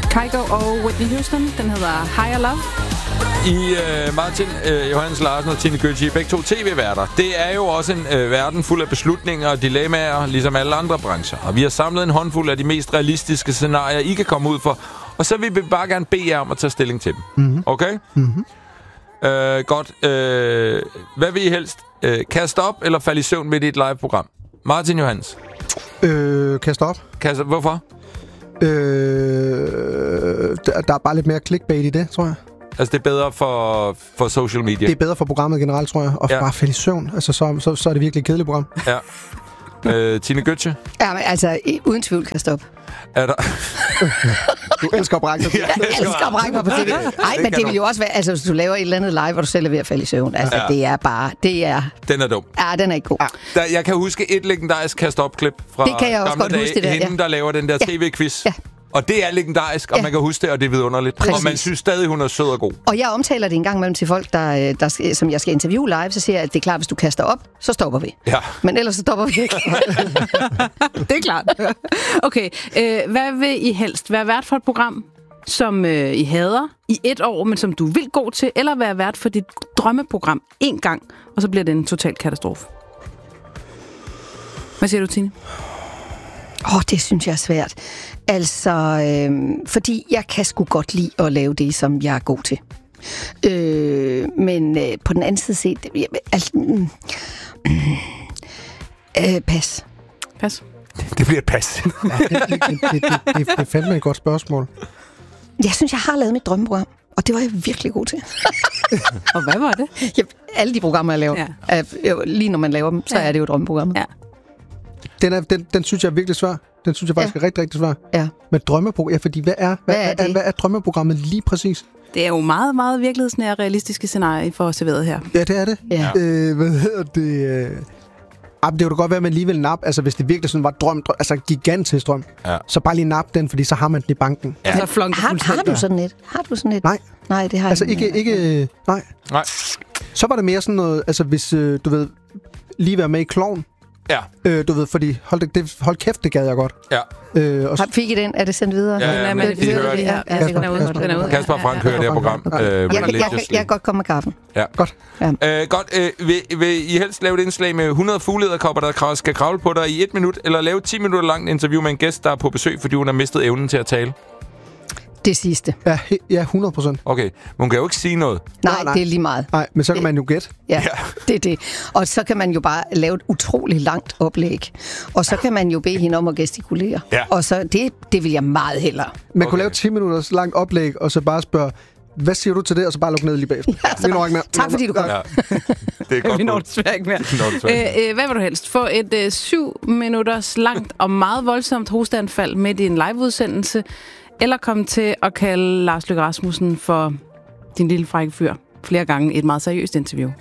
Kygo og Whitney Houston. Den hedder Higher Love. Martin Johannes Larsen og Tine Gøtje, begge to tv-værter. Det er jo også en verden fuld af beslutninger og dilemmaer, ligesom alle andre brancher. Og vi har samlet en håndfuld af de mest realistiske scenarier, I kan komme ud for. Og så vil vi bare gerne bede jer om at tage stilling til dem. Mm-hmm. Okay? Mm-hmm. Godt. Hvad vil I helst? Kaste op eller falde i søvn midt i et live-program? Martin Johannes. Kaste op. Hvorfor? Der er bare lidt mere clickbait i det, tror jeg. Altså, det er bedre for social media? Det er bedre for programmet generelt, tror jeg. Og bare falde i søvn. Altså, så er det virkelig et kedeligt program. Ja. Tine Gøtje? Ja, men altså, uden tvivl kan stoppe. Er der... Du elsker at brække dig. Jeg elsker at brække mig på tv. Nej, men det vil jo også være... Altså, hvis du laver et eller andet live, hvor du selv er ved at falde i søvn. Altså, det er bare... Den er dum. Ja, den er ikke god. Jeg kan huske et legendarisk kast-op-klip fra det kan jeg også godt huske, det der. Hende, der laver den der tv-quiz. Ja. Og det er legendarisk, og man kan huske det, og det er vidunderligt. Præcis. Og man synes stadig, hun er sød og god. Og jeg omtaler det en gang imellem til folk, som jeg skal interviewe live, så siger jeg, at det er klart, hvis du kaster op, så stopper vi. Ja. Men ellers så stopper vi ikke. Det er klart. Okay, hvad vil I helst? Være vært for et program, som I hader i 1 år, men som du vil gå til, eller være vært for dit drømmeprogram 1 gang, og så bliver det en total katastrofe? Hvad siger du, Tine? Det synes jeg er svært. Altså, fordi jeg kan sgu godt lide at lave det, som jeg er god til. Men på den anden side set... Pas. Pas. Det bliver et pas. Det er fandme et godt spørgsmål. Jeg synes, jeg har lavet mit drømmeprogram, og det var jeg virkelig god til. Og hvad var det? Ja, alle de programmer, jeg laver. Ja. Lige når man laver dem, så er det jo drømmeprogrammet. Ja. Den synes jeg er virkelig svær. Den synes jeg faktisk er rigtig, rigtig svær. Ja. Men drømmeprogram, fordi hvad er drømmeprogrammet lige præcis? Det er jo meget, meget virkelighedsnære realistiske scenarier, I får serveret her. Ja, det er det. Ja. Hvad hedder det? Det kunne da godt være, at man lige vil nappe, altså hvis det virkelig sådan var drøm, altså gigantisk drøm, så bare lige nappe den, fordi så har man den i banken. Ja. Har du sådan et? Har du sådan et? Nej, det har jeg altså ikke. Nej. Så var det mere sådan noget, altså hvis du ved, lige være med i Klovn. Ja. Du ved, fordi hold kæft, det gad jeg godt. Ja. Fik I den? Er det sendt videre? Ja, men det hører det her. Kasper og Frank hører det her program. Jeg kan godt komme med kaffen. Ja. Godt. Ja. Godt. Vil I helst lave et indslag med 100 fuglederkopper, der skal kravle på dig i 1 minut, eller lave 10 minutter langt interview med en gæst, der er på besøg, fordi hun har mistet evnen til at tale? Det sidste. Ja, 100%. Okay, men hun kan jo ikke sige noget. Nej, det er lige meget. Nej, men så kan man jo gætte. Ja, det er det. Og så kan man jo bare lave et utroligt langt oplæg. Og så kan man jo bede hende om at gestikulere. Ja. Og så det vil jeg meget hellere. Man kunne lave 10 minutters langt oplæg, og så bare spørge, hvad siger du til det? Og så bare lukke ned lige bagefter. Ja, tak fordi du kom. Ja. Det er godt. Vi når desværre ikke mere. Hvad vil du helst? Få et 7 minutters langt og meget voldsomt hosteanfald midt i en liveudsendelse, eller komme til at kalde Lars Løkke Rasmussen for din lille frække fyr flere gange i et meget seriøst interview?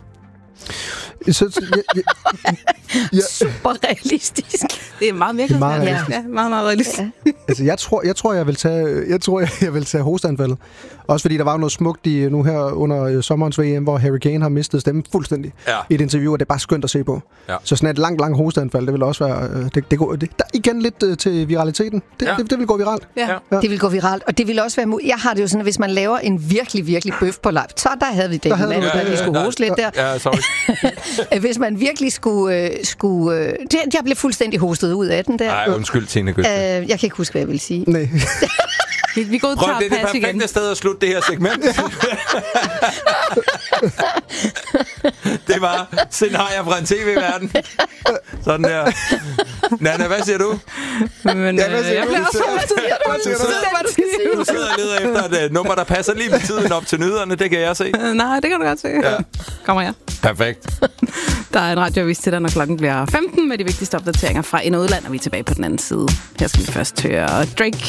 Super realistisk. Det er meget virkelig. Meget realistisk. Ja. Altså, jeg tror, jeg vil tage hosteanfaldet. Også fordi der var noget smukt nu her under sommerens VM, hvor Harry Kane har mistet stemmen fuldstændig i et interview, og det er bare skønt at se på. Ja. Så sådan et langt hosteanfald, det vil også være... der igen lidt til viraliteten. Det vil gå viralt. Ja. Det vil gå viralt, og det vil også være... Jeg har det jo sådan, at hvis man laver en virkelig, virkelig bøf på live, så der havde vi det. Vi skulle hoste lidt der. Ja, sorry. Hvis man virkelig skulle jeg blev fuldstændig hostet ud af den der. Nej, undskyld, Tine Gøtje. Jeg kan ikke huske, hvad jeg vil sige. Nej. Vi går ud og tager pas igen. Det er det perfekte sted at slutte det her segment. Det var scenarier fra en tv-verden. Sådan der. Nana, hvad siger du? Men, jeg bliver også Du sidder og leder efter et nummer, der passer lige med tiden op til nyderne. Det kan jeg se. Nej, det kan du godt se. Ja. Kommer her. Perfekt. Der er en radioavis til dig, når klokken bliver 15 med de vigtigste opdateringer fra ind- og udland, og vi er tilbage på den anden side. Her skal vi først høre Drake